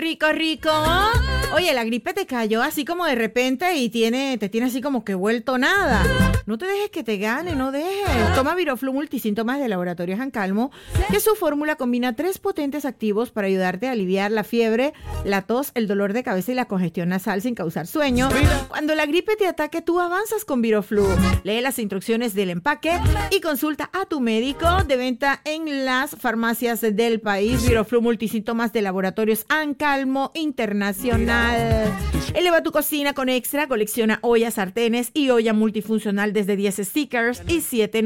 rico, rico. Oye, la gripe te cayó así como de repente y te tiene así como que vuelto nada. No te dejes que te gane, no dejes. Toma Viroflu Multisíntomas de Laboratorios Ancalmo, que su fórmula combina 3 potentes activos para ayudarte a aliviar la fiebre, la tos, el dolor de cabeza y la congestión nasal sin causar sueño. Cuando la gripe te ataque, tú avanzas con Viroflu. Lee las instrucciones del empaque y consulta a tu médico. De venta en las farmacias del país. Viroflu Multisíntomas de Laboratorios Ancalmo Internacional. Eleva tu cocina con Extra. Colecciona ollas, sartenes y olla multifuncional desde 10 stickers y 7